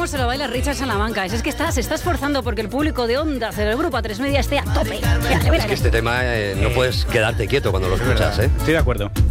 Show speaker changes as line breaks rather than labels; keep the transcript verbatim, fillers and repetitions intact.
cómo se lo baila Richard Salamanca. Es que está, se está esforzando porque el público de Onda Cero, el grupo A tres Media, esté a tope. Mira, mira,
Es que este tema eh, no puedes quedarte quieto cuando lo escuchas, ¿eh?
Estoy de acuerdo.